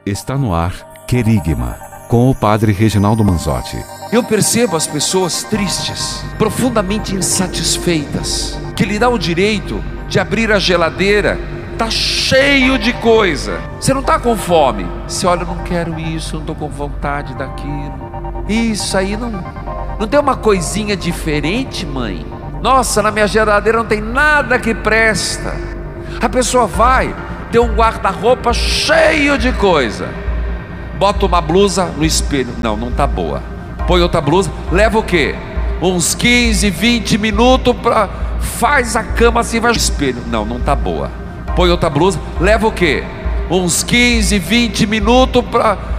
Está no ar Querigma, com o padre Reginaldo Manzotti. Eu percebo as pessoas tristes, profundamente insatisfeitas, que lhe dá o direito de abrir a geladeira, tá cheio de coisa. Você não está com fome, você olha, não quero isso, não estou com vontade daquilo. Isso aí não tem uma coisinha diferente, mãe? Nossa, na minha geladeira não tem nada que presta. A pessoa vai, tem um guarda-roupa cheio de coisa, bota uma blusa no espelho, não está boa. Põe outra blusa, leva o quê? Uns 15, 20 minutos para... Faz a cama assim, vai no espelho, não está boa. Põe outra blusa, leva o quê? Uns 15, 20 minutos para...